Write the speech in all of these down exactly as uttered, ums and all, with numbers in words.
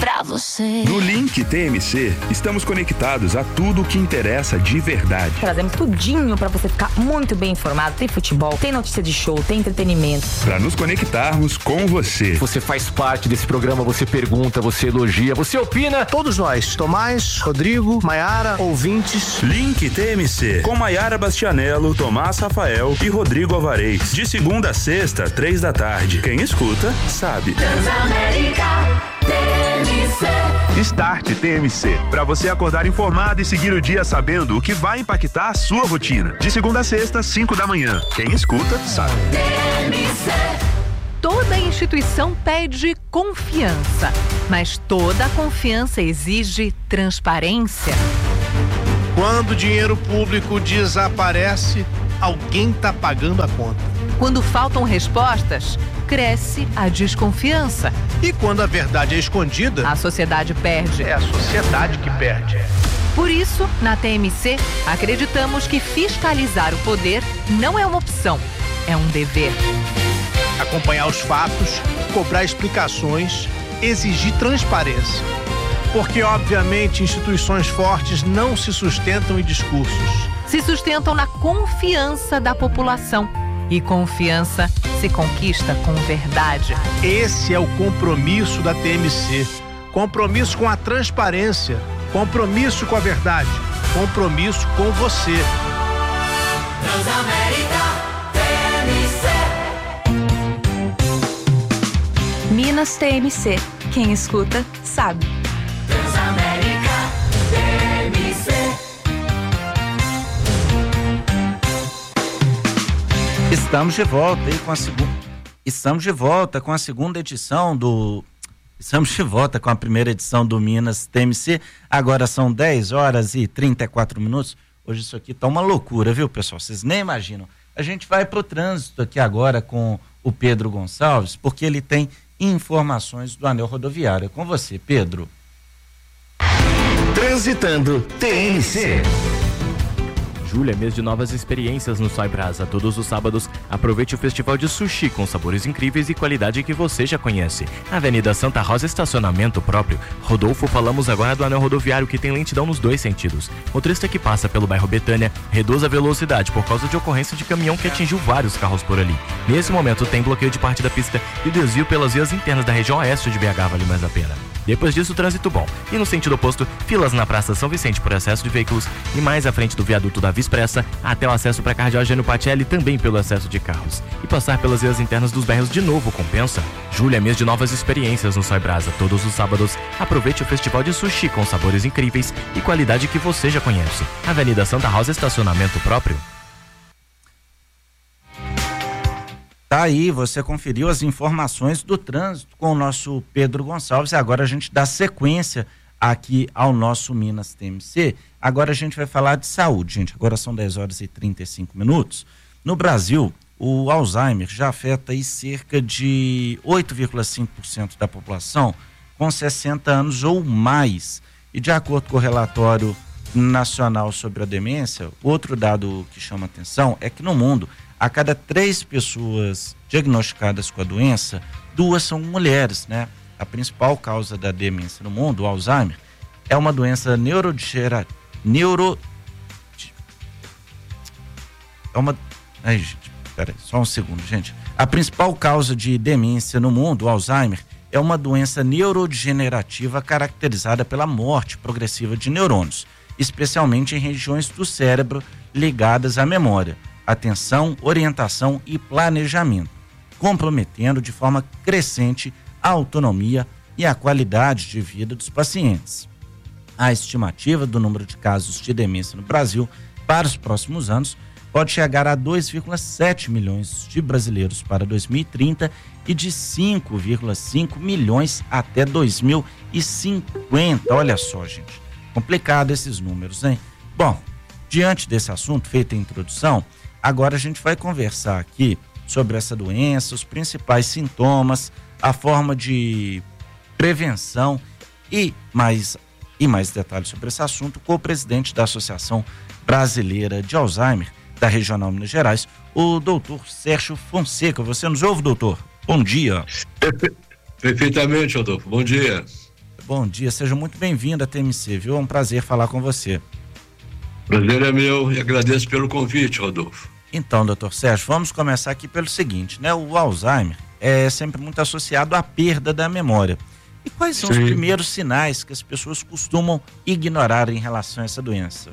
pra você. No Link T M C, estamos conectados a tudo o que interessa de verdade. Trazemos tudinho pra você ficar muito bem informado. Tem futebol, tem notícia de show, tem entretenimento. Pra nos conectarmos com você. Você faz parte desse programa, você pergunta, você elogia, você opina. Todos nós, Tomás, Rodrigo, Maiara, ouvintes. Link T M C, com Maiara Bastianello, Tomás Rafael e Rodrigo Alvarez. De segunda a sexta, três da tarde. Quem escuta, sabe. Transamérica T M C. Start T M C, para você acordar informado e seguir o dia sabendo o que vai impactar a sua rotina. De segunda a sexta, cinco da manhã. Quem escuta, sabe. T M C. Toda instituição pede confiança, mas toda confiança exige transparência. Quando o dinheiro público desaparece, alguém está pagando a conta. Quando faltam respostas, cresce a desconfiança. E quando a verdade é escondida, a sociedade perde. É a sociedade que perde. Por isso, na T M C, acreditamos que fiscalizar o poder não é uma opção, é um dever. Acompanhar os fatos, cobrar explicações, exigir transparência. Porque, obviamente, instituições fortes não se sustentam em discursos. Se sustentam na confiança da população. E confiança se conquista com verdade. Esse é o compromisso da T M C. Compromisso com a transparência. Compromisso com a verdade. Compromisso com você. Transamérica T M C. Minas T M C. Quem escuta, sabe. Transamérica T M C. Estamos de volta aí com a segunda. Estamos de volta com a segunda edição do. Estamos de volta com a primeira edição do Minas T M C. Agora são dez horas e trinta e quatro minutos. Hoje isso aqui tá uma loucura, viu, pessoal? Vocês nem imaginam. A gente vai pro trânsito aqui agora com o Pedro Gonçalves, porque ele tem informações do anel rodoviário. É com você, Pedro. Transitando T M C. Julho é mês de novas experiências no Soy Brasa. Todos os sábados, aproveite o festival de sushi com sabores incríveis e qualidade que você já conhece. Avenida Santa Rosa, estacionamento próprio. Rodolfo, falamos agora do anel rodoviário que tem lentidão nos dois sentidos. Motorista que passa pelo bairro Betânia reduz a velocidade por causa de ocorrência de caminhão que atingiu vários carros por ali. Nesse momento, tem bloqueio de parte da pista e desvio pelas vias internas da região oeste de B H, vale mais a pena. Depois disso, trânsito bom. E no sentido oposto, filas na Praça São Vicente por excesso de veículos e mais à frente do viaduto da Via Expressa até o acesso para Cardeal Gênio Patelli também pelo excesso de carros. E passar pelas vias internas dos bairros de novo compensa? Julho é mês de novas experiências no Soy Brasa. Todos os sábados, aproveite o festival de sushi com sabores incríveis e qualidade que você já conhece. Avenida Santa Rosa, estacionamento próprio. Tá aí, você conferiu as informações do trânsito com o nosso Pedro Gonçalves e agora a gente dá sequência aqui ao nosso Minas T M C. Agora a gente vai falar de saúde, gente. Agora são dez horas e trinta e cinco minutos. No Brasil, o Alzheimer já afeta aí cerca de oito vírgula cinco por cento da população com sessenta anos ou mais. E de acordo com o relatório nacional sobre a demência, outro dado que chama atenção é que no mundo, a cada três pessoas diagnosticadas com a doença, duas são mulheres, né? A principal causa da demência no mundo, o Alzheimer, é uma doença neurodegenerativa. Neuro... É uma... Ai, gente, peraí, só um segundo, gente. A principal causa de demência no mundo, o Alzheimer, é uma doença neurodegenerativa caracterizada pela morte progressiva de neurônios, especialmente em regiões do cérebro ligadas à memória, atenção, orientação e planejamento, comprometendo de forma crescente a autonomia e a qualidade de vida dos pacientes. A estimativa do número de casos de demência no Brasil para os próximos anos pode chegar a dois vírgula sete milhões de brasileiros para dois mil e trinta e de cinco vírgula cinco milhões até dois mil e cinquenta. Olha só, gente, complicado esses números, hein? Bom, diante desse assunto, feita a introdução, agora a gente vai conversar aqui sobre essa doença, os principais sintomas, a forma de prevenção e mais, e mais detalhes sobre esse assunto com o presidente da Associação Brasileira de Alzheimer, da Regional Minas Gerais, o doutor Sérgio Fonseca. Você nos ouve, doutor? Bom dia. Perfeitamente, Rodolfo. Bom dia. bom dia, seja muito bem-vindo à T M C, viu? É um prazer falar com você. Prazer é meu e agradeço pelo convite, Rodolfo. Então, doutor Sérgio, vamos começar aqui pelo seguinte, né? O Alzheimer é sempre muito associado à perda da memória. E quais são Sim. os primeiros sinais que as pessoas costumam ignorar em relação a essa doença?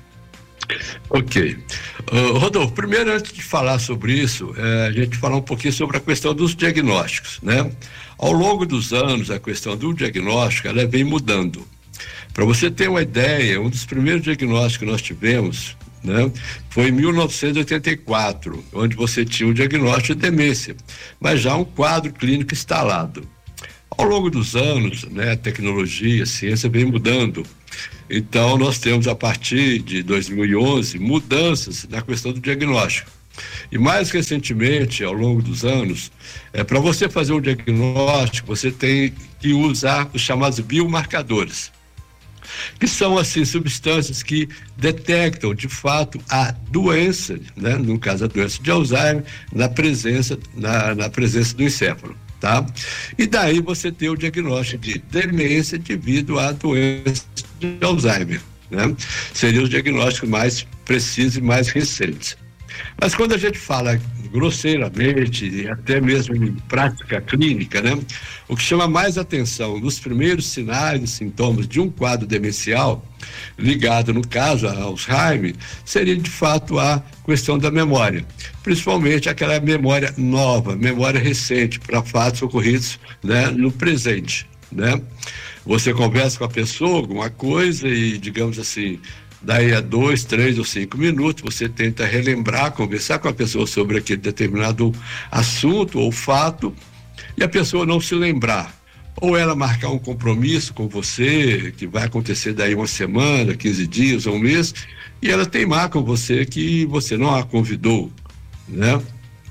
Ok. Uh, Rodolfo, primeiro, antes de falar sobre isso, é, a gente falar um pouquinho sobre a questão dos diagnósticos, né? Ao longo dos anos, a questão do diagnóstico, ela vem mudando. Para você ter uma ideia, um dos primeiros diagnósticos que nós tivemos, né, foi em mil novecentos e oitenta e quatro, onde você tinha um diagnóstico de demência, mas já um quadro clínico instalado. Ao longo dos anos, né, a tecnologia, a ciência vem mudando. Então, nós temos, a partir de dois mil e onze, mudanças na questão do diagnóstico. E mais recentemente, ao longo dos anos, é, para você fazer um diagnóstico, você tem que usar os chamados biomarcadores, que são, assim, substâncias que detectam, de fato, a doença, né? No caso, a doença de Alzheimer, na presença, na, na presença do encéfalo, tá? E daí você tem o diagnóstico de demência devido à doença de Alzheimer, né? Seriam os diagnósticos mais precisos e mais recentes. Mas quando a gente fala grosseiramente e até mesmo em prática clínica, né, o que chama mais atenção nos primeiros sinais e sintomas de um quadro demencial ligado, no caso, a Alzheimer, seria de fato a questão da memória, principalmente aquela memória nova, memória recente para fatos ocorridos, né, no presente, né? Você conversa com a pessoa alguma coisa e, digamos assim, daí a dois, três ou cinco minutos, você tenta relembrar, conversar com a pessoa sobre aquele determinado assunto ou fato, e a pessoa não se lembrar. Ou ela marcar um compromisso com você, que vai acontecer daí uma semana, quinze dias ou um mês, e ela teimar com você que você não a convidou, né?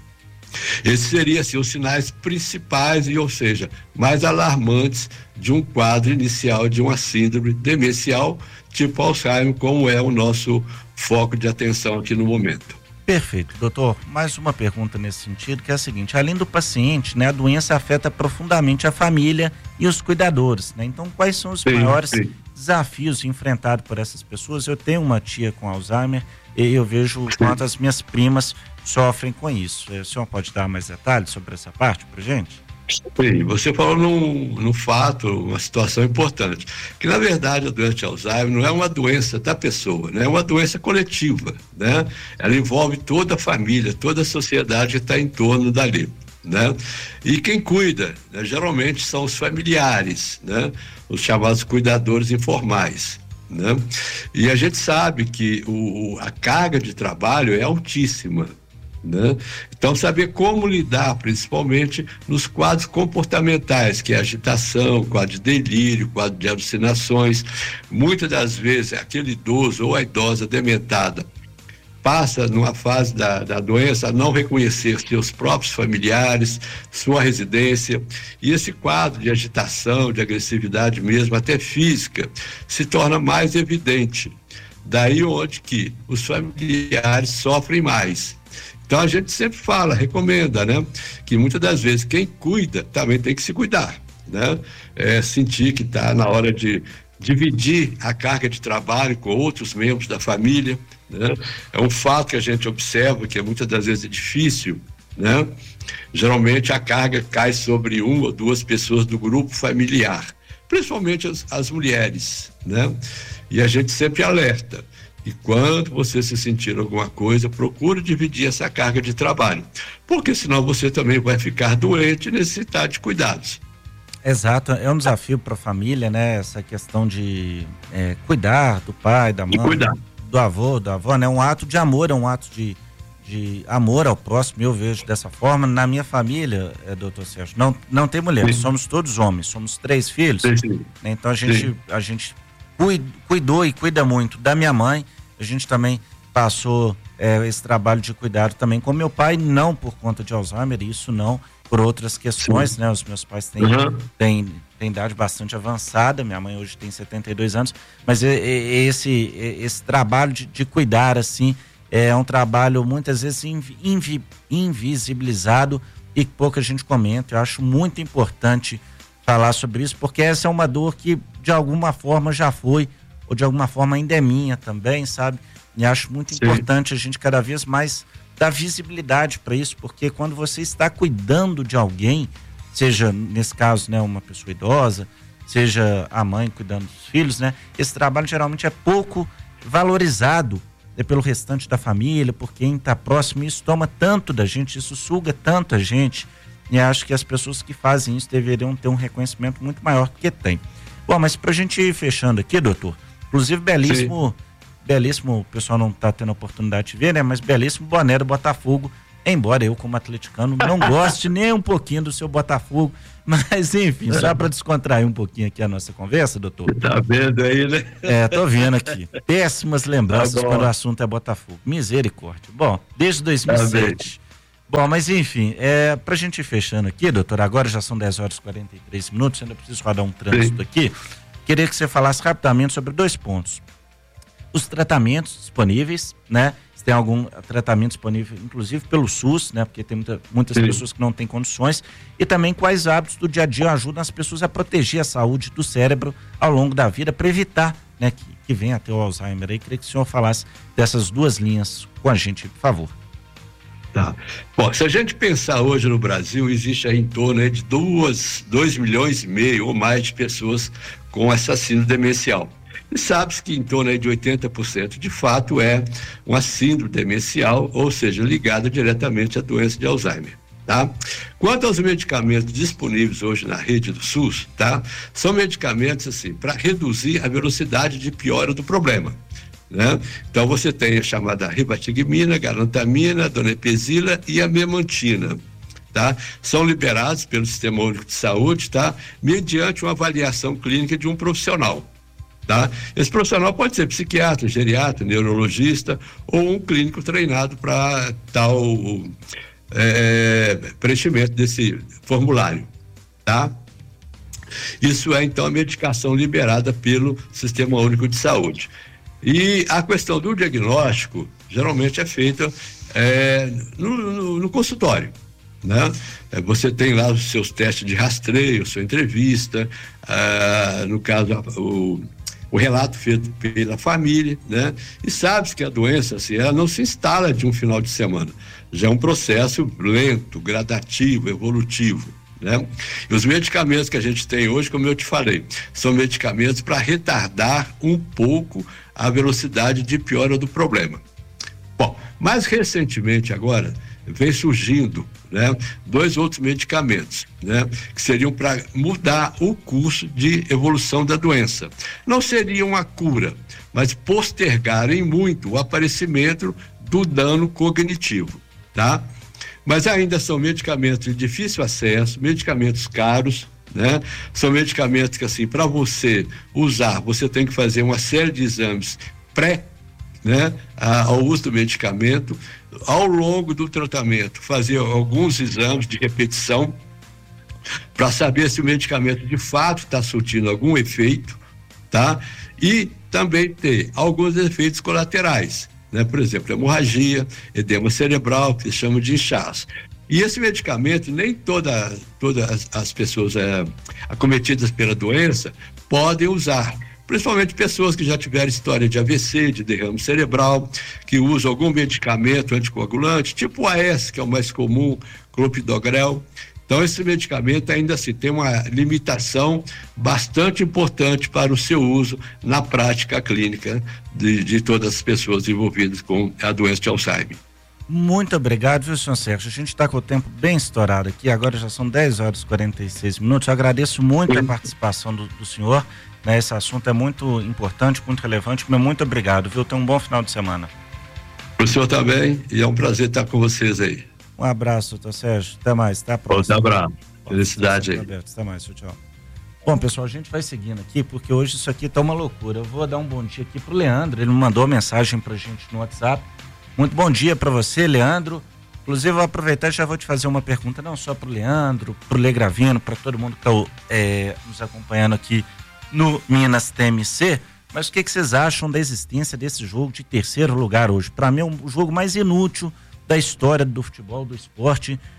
Esses seriam, assim, os sinais principais, e, ou seja, mais alarmantes de um quadro inicial de uma síndrome demencial tipo Alzheimer, como é o nosso foco de atenção aqui no momento. Perfeito, doutor. Mais uma pergunta nesse sentido, que é a seguinte: além do paciente, né, a doença afeta profundamente a família e os cuidadores, né? Então, quais são os sim, maiores sim. desafios enfrentados por essas pessoas? Eu tenho uma tia com Alzheimer e eu vejo o quanto as minhas primas sofrem com isso. O senhor pode dar mais detalhes sobre essa parte pra gente? Sim, você falou num, num fato, uma situação importante, que na verdade a doença de Alzheimer não é uma doença da pessoa, né? É uma doença coletiva, né? Ela envolve toda a família, toda a sociedade que está em torno dali, né? E quem cuida, né, geralmente são os familiares, né? Os chamados cuidadores informais, né? E a gente sabe que o, a carga de trabalho é altíssima, né? Então, saber como lidar, principalmente nos quadros comportamentais, que é agitação, quadro de delírio, quadro de alucinações. Muitas das vezes aquele idoso ou a idosa dementada passa numa fase da, da doença a não reconhecer seus próprios familiares, sua residência, e esse quadro de agitação, de agressividade mesmo, até física, se torna mais evidente. Daí onde que os familiares sofrem mais. Então a gente sempre fala, recomenda, né? Que muitas das vezes quem cuida também tem que se cuidar, né? É, sentir que está na hora de dividir a carga de trabalho com outros membros da família, né? É um fato que a gente observa que muitas das vezes é difícil, né? Geralmente a carga cai sobre uma ou duas pessoas do grupo familiar, principalmente as, as mulheres, né? E a gente sempre alerta. E quando você se sentir alguma coisa, procure dividir essa carga de trabalho, porque senão você também vai ficar doente e necessitar de cuidados. Exato, é um desafio para a família, né? Essa questão de é, cuidar do pai, da mãe, do avô, da avó, né? Um ato de amor, é um ato de, de amor ao próximo, eu vejo dessa forma. Na minha família, é, doutor Sérgio, não, não tem mulher, sim. Somos todos homens, somos três filhos, sim, sim. Né? Então a gente, a gente cuidou e cuida muito da minha mãe. A gente também passou é, esse trabalho de cuidado também com meu pai, não por conta de Alzheimer, isso não, por outras questões, sim. Né? Os meus pais têm, uhum. têm, têm idade bastante avançada, minha mãe hoje tem setenta e dois anos, mas esse, esse trabalho de, de cuidar, assim, é um trabalho muitas vezes invi, invisibilizado e que pouca gente comenta. Eu acho muito importante falar sobre isso, porque essa é uma dor que de alguma forma já foi, ou de alguma forma ainda é minha também, sabe? E acho muito Sim. importante a gente cada vez mais dar visibilidade para isso, porque quando você está cuidando de alguém, seja nesse caso, né, uma pessoa idosa, seja a mãe cuidando dos filhos, né? Esse trabalho geralmente é pouco valorizado, né, pelo restante da família, por quem está próximo. Isso toma tanto da gente, isso suga tanto a gente, e acho que as pessoas que fazem isso deveriam ter um reconhecimento muito maior do que tem. Bom, mas pra gente ir fechando aqui, doutor, inclusive belíssimo, Sim. belíssimo, o pessoal não tá tendo a oportunidade de ver, né? Mas belíssimo boné do Botafogo, embora eu como atleticano não goste nem um pouquinho do seu Botafogo, mas enfim, só para descontrair um pouquinho aqui a nossa conversa, doutor. Tá vendo aí, né? É, tô vendo aqui. Péssimas lembranças tá quando o assunto é Botafogo. Misericórdia. Bom, desde dois mil e sete. Tá bom, mas enfim, é, pra gente ir fechando aqui, doutor, agora já são dez horas e quarenta e três minutos, ainda preciso rodar um trânsito Sim. aqui. Queria que você falasse rapidamente sobre dois pontos. Os tratamentos disponíveis, né? Se tem algum tratamento disponível, inclusive pelo SUS, né? Porque tem muita, muitas Sim. pessoas que não têm condições. E também quais hábitos do dia a dia ajudam as pessoas a proteger a saúde do cérebro ao longo da vida, para evitar, né, que, que venha a ter o Alzheimer aí. Queria que o senhor falasse dessas duas linhas com a gente, por favor. Tá. Bom, se a gente pensar hoje no Brasil, existe aí em torno aí de duas, dois milhões e meio ou mais de pessoas com essa síndrome demencial. E sabe-se que em torno aí de oitenta por cento de fato é uma síndrome demencial, ou seja, ligada diretamente à doença de Alzheimer. Tá? Quanto aos medicamentos disponíveis hoje na rede do SUS, tá? São medicamentos assim, para reduzir a velocidade de piora do problema. Né? Então você tem a chamada ribatigmina, galantamina, donepezila e a memantina, tá? São liberados pelo Sistema Único de Saúde, tá? Mediante uma avaliação clínica de um profissional, tá? Esse profissional pode ser psiquiatra, geriatra, neurologista ou um clínico treinado para tal é, preenchimento desse formulário, tá? Isso é então a medicação liberada pelo Sistema Único de Saúde. E a questão do diagnóstico geralmente é feita é, no, no, no consultório, né? É, você tem lá os seus testes de rastreio, sua entrevista, ah, no caso o, o relato feito pela família, né? E sabe-se que a doença assim, ela não se instala de um final de semana, já é um processo lento, gradativo, evolutivo. Né? E os medicamentos que a gente tem hoje, como eu te falei, são medicamentos para retardar um pouco a velocidade de piora do problema. Bom, mais recentemente agora vem surgindo, né, dois outros medicamentos, né, que seriam para mudar o curso de evolução da doença. Não seriam a cura, mas postergarem muito o aparecimento do dano cognitivo, tá? Mas ainda são medicamentos de difícil acesso, medicamentos caros, né? São medicamentos que, assim, para você usar, você tem que fazer uma série de exames pré, né, ao uso do medicamento. Ao longo do tratamento, fazer alguns exames de repetição para saber se o medicamento de fato está surtindo algum efeito, tá? E também ter alguns efeitos colaterais, né? Por exemplo, hemorragia, edema cerebral, que se chama de inchaço. E esse medicamento, nem toda, todas as, as pessoas é, acometidas pela doença podem usar, principalmente pessoas que já tiveram história de A V C, de derrame cerebral, que usam algum medicamento anticoagulante, tipo o A S, que é o mais comum, clopidogrel. Então, esse medicamento ainda assim tem uma limitação bastante importante para o seu uso na prática clínica de, de todas as pessoas envolvidas com a doença de Alzheimer. Muito obrigado, viu, senhor Sérgio? A gente está com o tempo bem estourado aqui, agora já são dez horas e quarenta e seis minutos. Eu agradeço muito Sim. a participação do, do senhor, né? Esse assunto é muito importante, muito relevante, mas muito obrigado, viu? Tenha um bom final de semana. O senhor também, e é um prazer estar com vocês aí. Um abraço, doutor Sérgio. Até mais. Até a próxima. Outro abraço. Felicidade aí. Até mais. Tchau, tchau. Bom, pessoal, a gente vai seguindo aqui, porque hoje isso aqui tá uma loucura. Eu vou dar um bom dia aqui pro Leandro. Ele me mandou uma mensagem pra gente no WhatsApp. Muito bom dia para você, Leandro. Inclusive, eu vou aproveitar e já vou te fazer uma pergunta, não só pro Leandro, pro Lê Gravino, para todo mundo que tá é, nos acompanhando aqui no Minas T M C. Mas o que, que vocês acham da existência desse jogo de terceiro lugar hoje? Para mim é um jogo mais inútil da história do futebol, do esporte.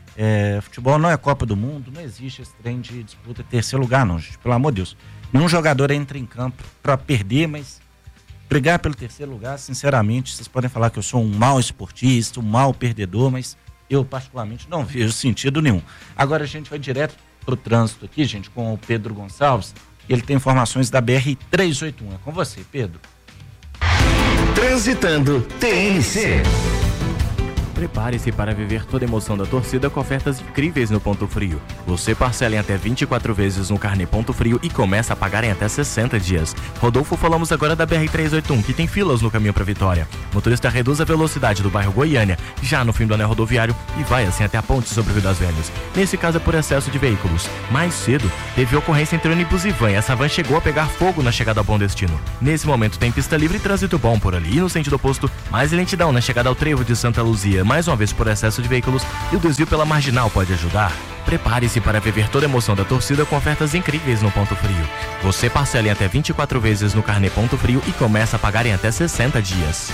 É, futebol não é Copa do Mundo, não existe esse trem de disputa terceiro lugar, não, gente, pelo amor de Deus. Nenhum jogador entra em campo para perder, mas brigar pelo terceiro lugar, sinceramente, vocês podem falar que eu sou um mau esportista, um mau perdedor, mas eu particularmente não vejo sentido nenhum. Agora a gente vai direto pro trânsito aqui, gente, com o Pedro Gonçalves. Ele tem informações da B R trezentos e oitenta e um. É com você, Pedro. Transitando T N C. Prepare-se para viver toda a emoção da torcida com ofertas incríveis no Ponto Frio. Você parcela em até vinte e quatro vezes no carnê Ponto Frio e começa a pagar em até sessenta dias. Rodolfo, falamos agora da B R trezentos e oitenta e um, que tem filas no caminho para Vitória. Motorista reduz a velocidade do bairro Goiânia, já no fim do anel rodoviário, e vai assim até a ponte sobre o Rio das Velhas. Nesse caso é por excesso de veículos. Mais cedo, teve ocorrência entre ônibus e van. Essa van chegou a pegar fogo na chegada ao Bom Destino. Nesse momento tem pista livre e trânsito bom por ali. E no sentido oposto, mais lentidão na chegada ao trevo de Santa Luzia. Mais uma vez por excesso de veículos, e o desvio pela Marginal pode ajudar. Prepare-se para viver toda a emoção da torcida com ofertas incríveis no Ponto Frio. Você parcela em até vinte e quatro vezes no carnê Ponto Frio e começa a pagar em até sessenta dias.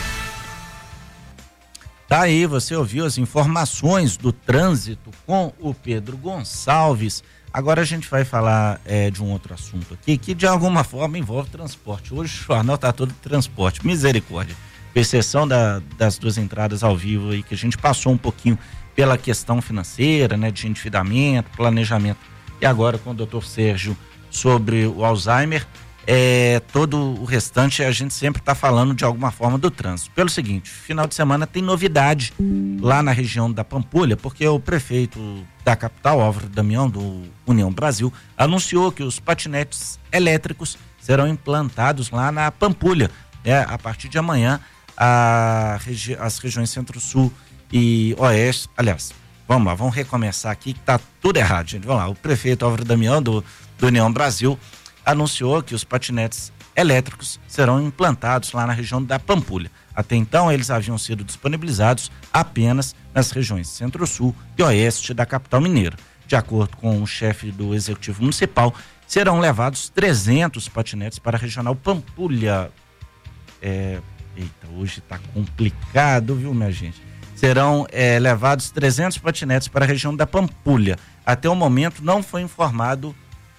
Tá aí, você ouviu as informações do trânsito com o Pedro Gonçalves. Agora a gente vai falar é, de um outro assunto aqui, que de alguma forma envolve transporte. Hoje o jornal tá todo de transporte, misericórdia. Com exceção da, das duas entradas ao vivo aí, que a gente passou um pouquinho pela questão financeira, né, de endividamento, planejamento. E agora com o doutor Sérgio sobre o Alzheimer, é, todo o restante a gente sempre está falando de alguma forma do trânsito. Pelo seguinte, final de semana tem novidade lá na região da Pampulha, porque o prefeito da capital, Álvaro Damião, do União Brasil, anunciou que os patinetes elétricos serão implantados lá na Pampulha, né, a partir de amanhã. A regi- as regiões Centro-Sul e Oeste, aliás, vamos lá, vamos recomeçar aqui que tá tudo errado, gente, vamos lá. O prefeito Álvaro Damião do, do União Brasil anunciou que os patinetes elétricos serão implantados lá na região da Pampulha. Até então eles haviam sido disponibilizados apenas nas regiões Centro-Sul e Oeste da capital mineira. De acordo com o chefe do Executivo Municipal, serão levados trezentos patinetes para a regional Pampulha. É... Eita, hoje tá complicado, viu, minha gente? Serão é, levados trezentos patinetes para a região da Pampulha. Até o momento não foi informado.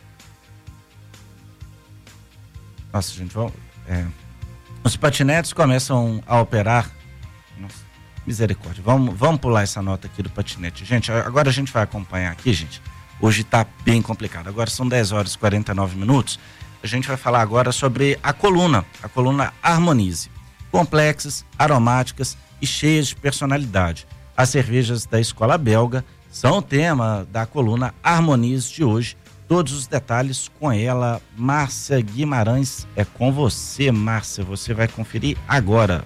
Nossa, gente, vamos. É... Os patinetes começam a operar. Nossa, misericórdia. Vamos, vamos pular essa nota aqui do patinete. Gente, agora a gente vai acompanhar aqui, gente. Hoje tá bem complicado. Agora são dez horas e quarenta e nove minutos. A gente vai falar agora sobre a coluna, a coluna Harmonize. Complexas, aromáticas e cheias de personalidade. As cervejas da Escola Belga são o tema da coluna Harmonize de hoje. Todos os detalhes com ela, Márcia Guimarães. É com você, Márcia. Você vai conferir agora.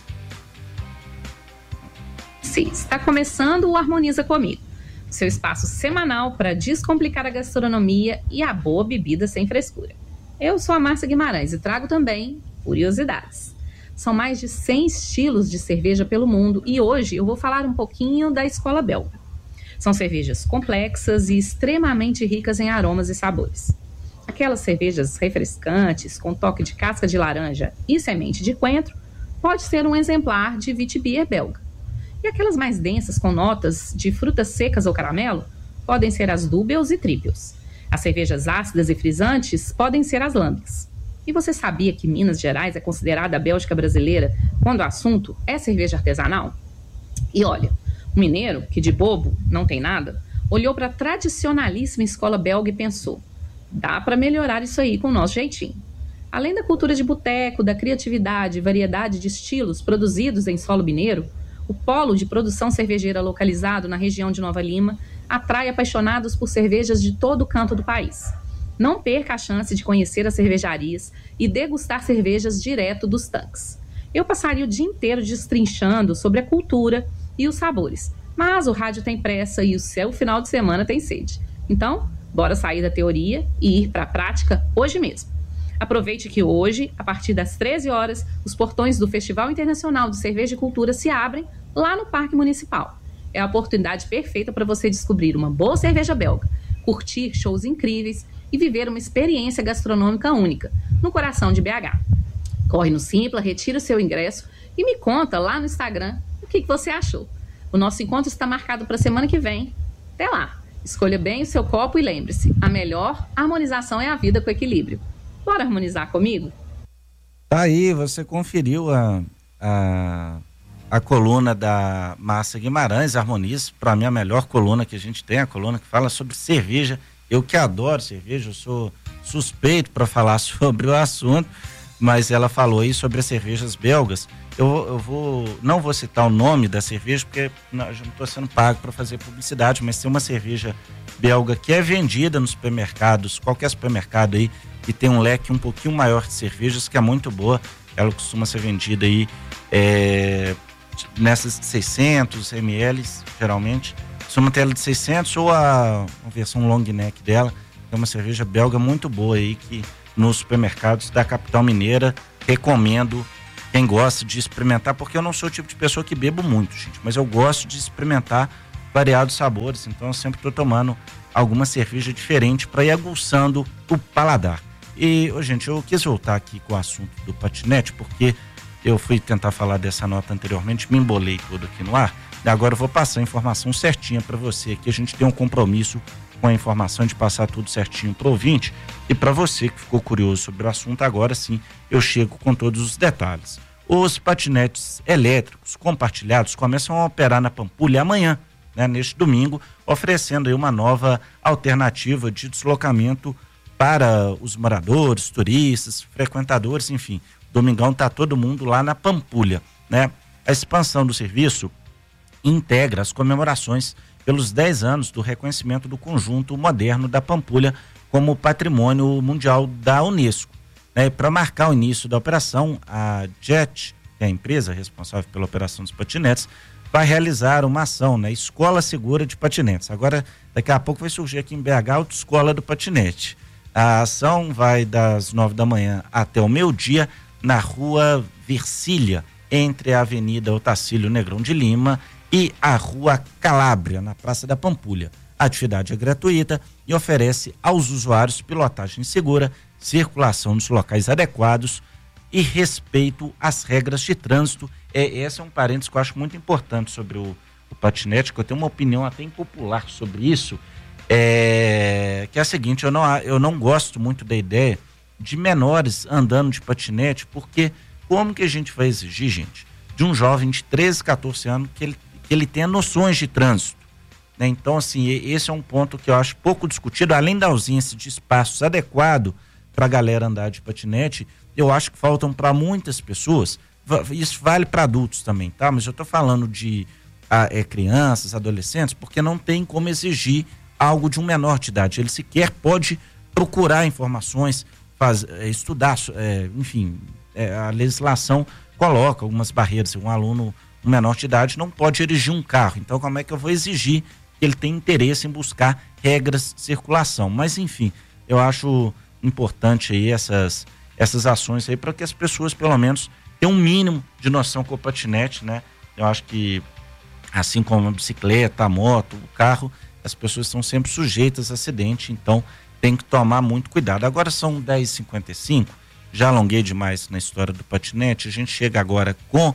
Sim, está começando o Harmoniza Comigo, seu espaço semanal para descomplicar a gastronomia e a boa bebida sem frescura. Eu sou a Márcia Guimarães e trago também curiosidades. São mais de cem estilos de cerveja pelo mundo e hoje eu vou falar um pouquinho da Escola Belga. São cervejas complexas e extremamente ricas em aromas e sabores. Aquelas cervejas refrescantes com toque de casca de laranja e semente de coentro pode ser um exemplar de Witbier belga. E aquelas mais densas com notas de frutas secas ou caramelo podem ser as Dubels e Tripels. As cervejas ácidas e frisantes podem ser as Lambics. E você sabia que Minas Gerais é considerada a Bélgica brasileira quando o assunto é cerveja artesanal? E olha, o mineiro, que de bobo não tem nada, olhou para a tradicionalíssima escola belga e pensou: dá para melhorar isso aí com o nosso jeitinho. Além da cultura de boteco, da criatividade e variedade de estilos produzidos em solo mineiro, o polo de produção cervejeira localizado na região de Nova Lima atrai apaixonados por cervejas de todo o canto do país. Não perca a chance de conhecer as cervejarias e degustar cervejas direto dos tanques. Eu passaria o dia inteiro destrinchando sobre a cultura e os sabores, mas o rádio tem pressa e o seu final de semana tem sede. Então, bora sair da teoria e ir para a prática hoje mesmo. Aproveite que hoje, a partir das treze horas, os portões do Festival Internacional de Cerveja e Cultura se abrem lá no Parque Municipal. É a oportunidade perfeita para você descobrir uma boa cerveja belga, curtir shows incríveis e viver uma experiência gastronômica única, no coração de B H. Corre no Simpla, retira o seu ingresso e me conta lá no Instagram o que, que você achou. O nosso encontro está marcado para a semana que vem Até lá, escolha bem o seu copo e lembre-se, a melhor harmonização é a vida com equilíbrio. Bora harmonizar comigo? Tá aí, você conferiu a, a, a coluna da Márcia Guimarães, Harmoniza, para mim a melhor coluna que a gente tem, a coluna que fala sobre cerveja. Eu que adoro cerveja, eu sou suspeito para falar sobre o assunto, mas ela falou aí sobre as cervejas belgas. Eu, eu vou, não vou citar o nome da cerveja, porque não, eu não estou sendo pago para fazer publicidade, mas tem uma cerveja belga que é vendida nos supermercados, qualquer supermercado aí, que tem um leque um pouquinho maior de cervejas, que é muito boa. Ela costuma ser vendida aí é, nessas seiscentos mililitros, geralmente. Costuma ter ela de seiscentos ou a, a versão long neck dela. É uma cerveja belga muito boa aí, que nos supermercados da capital mineira, recomendo quem gosta de experimentar, porque eu não sou o tipo de pessoa que bebo muito, gente, mas eu gosto de experimentar variados sabores, então eu sempre estou tomando alguma cerveja diferente para ir aguçando o paladar. E, oh, gente, eu quis voltar aqui com o assunto do patinete, porque eu fui tentar falar dessa nota anteriormente, me embolei todo aqui no ar, e agora eu vou passar a informação certinha para você, que a gente tem um compromisso com a informação de passar tudo certinho para o ouvinte, e para você que ficou curioso sobre o assunto, agora sim eu chego com todos os detalhes. Os patinetes elétricos compartilhados começam a operar na Pampulha amanhã, né, neste domingo, oferecendo aí uma nova alternativa de deslocamento para os moradores, turistas, frequentadores, enfim. Domingão tá todo mundo lá na Pampulha, né? A expansão do serviço integra as comemorações pelos dez anos do reconhecimento do conjunto moderno da Pampulha como patrimônio mundial da Unesco. Né? Para marcar o início da operação, a Jet, que é a empresa responsável pela operação dos patinetes, vai realizar uma ação na Escola Segura de Patinetes. Agora, daqui a pouco vai surgir aqui em B H a Autoescola do Patinete. A ação vai das nove da manhã até o meio-dia na Rua Vircília, entre a Avenida Otacílio Negrão de Lima e a Rua Calábria, na Praça da Pampulha. A atividade é gratuita e oferece aos usuários pilotagem segura, circulação nos locais adequados e respeito às regras de trânsito. É, esse é um parênteses que eu acho muito importante sobre o, o patinete, que eu tenho uma opinião até impopular sobre isso, é, que é a seguinte: eu não, eu não gosto muito da ideia de menores andando de patinete, porque como que a gente vai exigir, gente, de um jovem de treze, quatorze anos que ele, que ele tenha noções de trânsito, né? Então, assim, esse é um ponto que eu acho pouco discutido, além da ausência de espaços adequados para a galera andar de patinete. Eu acho que faltam para muitas pessoas, isso vale para adultos também, tá? Mas eu estou falando de a, é, crianças, adolescentes, porque não tem como exigir algo de um menor de idade. Ele sequer pode procurar informações, faz, é, estudar, é, enfim, é, a legislação coloca algumas barreiras. Um aluno, um menor de idade, não pode dirigir um carro. Então, como é que eu vou exigir que ele tenha interesse em buscar regras de circulação? Mas, enfim, eu acho importante aí essas, essas ações aí para que as pessoas, pelo menos, tenham um mínimo de noção com o patinete, né? Eu acho que, assim como a bicicleta, a moto, o carro, as pessoas estão sempre sujeitas a acidente, então tem que tomar muito cuidado. Agora são dez e cinquenta e cinco, já alonguei demais na história do patinete. A gente chega agora com,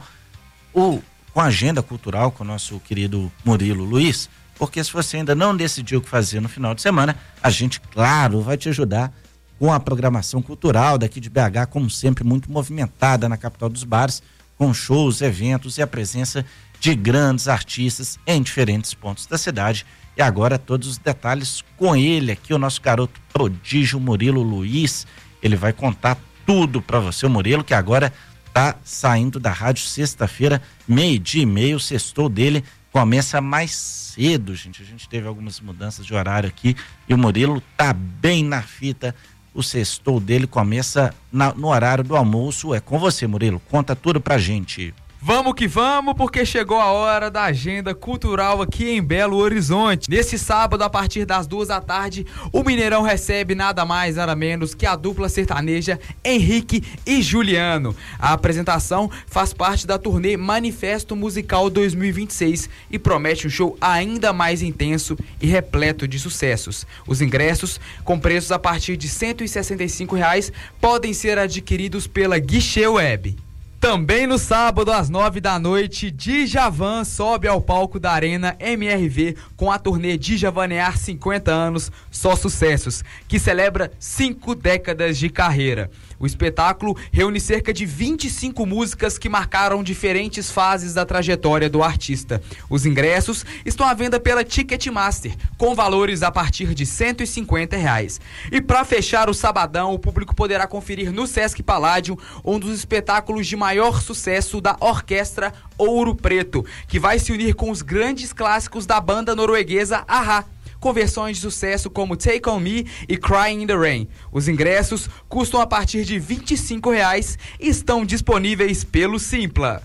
o, com a agenda cultural, com o nosso querido Murilo Luiz, porque se você ainda não decidiu o que fazer no final de semana, a gente, claro, vai te ajudar com a programação cultural daqui de B H, como sempre, muito movimentada na capital dos bares, com shows, eventos e a presença de grandes artistas em diferentes pontos da cidade. E agora todos os detalhes com ele aqui, o nosso garoto prodígio Murilo Luiz. Ele vai contar tudo para você, o Murilo, que agora tá saindo da rádio sexta-feira, meio-dia e meio. O sextou dele começa mais cedo, gente. A gente teve algumas mudanças de horário aqui e o Murilo tá bem na fita. O sextou dele começa na, no horário do almoço. É com você, Murilo. Conta tudo pra gente. Vamos que vamos, porque chegou a hora da agenda cultural aqui em Belo Horizonte. Nesse sábado, a partir das duas da tarde, o Mineirão recebe nada mais, nada menos que a dupla sertaneja Henrique e Juliano. A apresentação faz parte da turnê Manifesto Musical dois mil e vinte e seis e promete um show ainda mais intenso e repleto de sucessos. Os ingressos, com preços a partir de cento e sessenta e cinco reais, podem ser adquiridos pela Guichê Web. Também no sábado, às nove da noite, Djavan sobe ao palco da Arena M R V com a turnê Djavanear cinquenta anos, só sucessos, que celebra cinco décadas de carreira. O espetáculo reúne cerca de vinte e cinco músicas que marcaram diferentes fases da trajetória do artista. Os ingressos estão à venda pela Ticketmaster, com valores a partir de cento e cinquenta reais. E para fechar o sabadão, o público poderá conferir no Sesc Paládio um dos espetáculos de maior sucesso da Orquestra Ouro Preto, que vai se unir com os grandes clássicos da banda norueguesa A-ha, com versões de sucesso como Take On Me e Crying in the Rain. Os ingressos custam a partir de vinte e cinco reais e estão disponíveis pelo Simpla.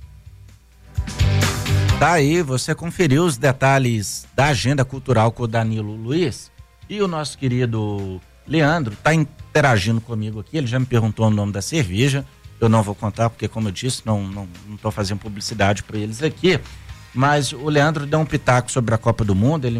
Tá aí, você conferiu os detalhes da agenda cultural com o Danilo Luiz, e o nosso querido Leandro tá interagindo comigo aqui. Ele já me perguntou o nome da cerveja. Eu não vou contar porque, como eu disse, não não, não tô fazendo publicidade para eles aqui. Mas o Leandro deu um pitaco sobre a Copa do Mundo. Ele